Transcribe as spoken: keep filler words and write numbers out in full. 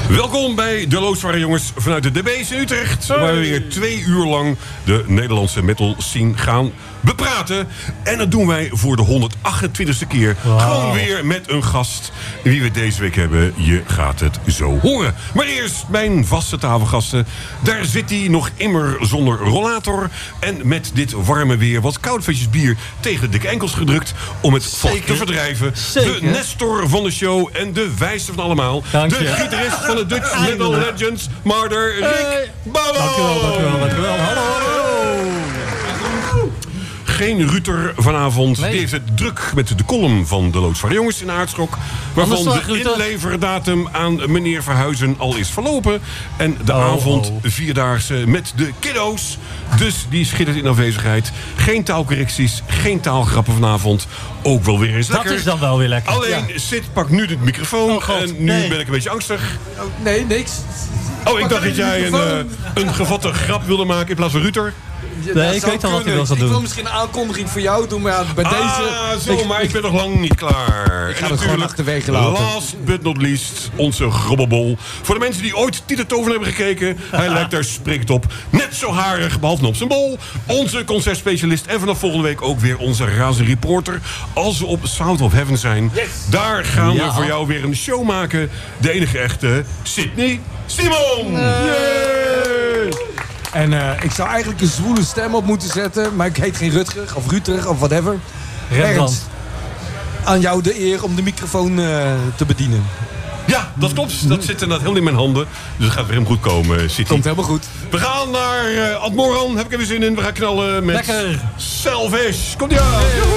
Welkom bij de Loodzware Jongens vanuit de D B's in Utrecht. Waar we weer twee uur lang de Nederlandse metal scene gaan bepraten. En dat doen wij voor de honderdachtentwintigste keer. Wow. Gewoon weer met een gast. Wie we deze week hebben, je gaat het zo horen. Maar eerst mijn vaste tafelgasten. Daar zit hij nog immer zonder rollator. En met dit warme weer wat koudvetjes bier tegen de dikke enkels gedrukt. Om het vocht te verdrijven. Zeker. De Nestor van de show en de wijste van allemaal. Dank de je. Gitarist van de Dutch Metal Legends, Marder Rick hey. Bouwman. Dank u wel, dank u wel, dank u wel. Hallo, hallo. Geen Ruter vanavond. Nee. Die heeft het druk met de column van de Loodzware Jongens in Aardschok. Waarvan de inleverdatum aan meneer Verhuizen al is verlopen. En de oh, avond oh. vierdaagse met de kiddo's. Dus die schittert in afwezigheid. Geen taalcorrecties, geen taalgrappen vanavond. Ook wel weer eens lekker. Dat is dan wel weer lekker. Alleen, ja. Sid, pak nu de microfoon. Oh, God, en nu nee. ben ik een beetje angstig. Oh, nee, niks. Oh, ik dacht dat jij een, uh, een gevatte grap wilde maken in plaats van Ruter. Ja, nee, ik weet al wat hij wil gaan doen. Ik wil misschien een aankondiging voor jou doen, maar ja, bij ah, deze... zo, maar ik ben nog lang niet klaar. Ik ga het gewoon achterwege laten. Last but not least, onze grobbelbol. Voor de mensen die ooit Tite Toven hebben gekeken, hij lijkt daar sprikt op. Net zo harig, behalve op zijn bol. Onze concertspecialist en vanaf volgende week ook weer onze razend reporter. Als we op Sound of Heaven zijn, yes. daar gaan ja. we voor jou weer een show maken. De enige echte Sydney Simon! Nee. Yeah. En uh, ik zou eigenlijk een zwoele stem op moeten zetten, maar ik heet geen Rutger of Ruter of whatever. Ernst, aan jou de eer om de microfoon uh, te bedienen. Ja, dat klopt. Dat zit inderdaad heel in mijn handen. Dus het gaat weer helemaal goed komen, City. Komt helemaal goed. We gaan naar uh, Admoran. Heb ik even zin in. We gaan knallen met Lekker. Selfish. Komt ie aan.